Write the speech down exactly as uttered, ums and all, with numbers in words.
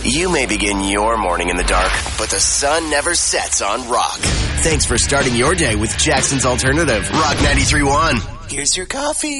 You may begin your morning in the dark, but the sun never sets on Rock. Thanks for starting your day with Jackson's Alternative. Rock ninety-three point one. Here's your coffee.